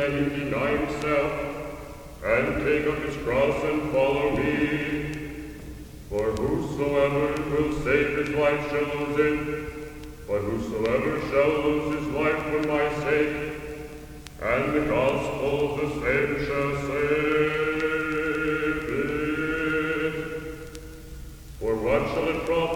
that he deny himself, and take up his cross and follow me. For whosoever will save his life shall lose it, but whosoever shall lose his life for my sake, and the gospel of the same shall